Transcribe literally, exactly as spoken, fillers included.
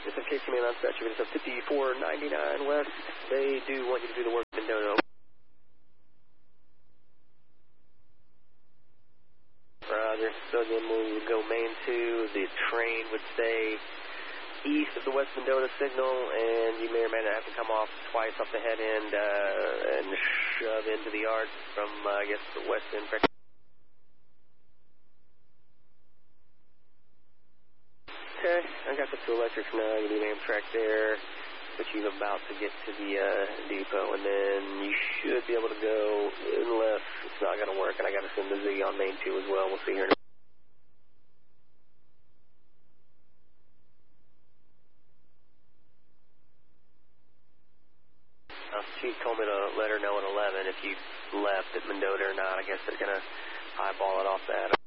Just in case you may not set, you're going to fifty-four ninety-nine west. They do want you to do the work in Mendota. Roger. So then we'll go main two. The train would stay east of the West Mendota signal, and you may or may not have to come off twice off the head end uh, and shove into the yard from, uh, I guess, the west end. Okay, I got the two electrics now. You need Amtrak there, but you're about to get to the uh, depot, and then you should be able to go, unless it's not going to work, and I got to send the Z on main two as well. We'll see here in a Uh, Chief told me to let her know at eleven if you left at Mendota or not. I guess they're going to eyeball it off that.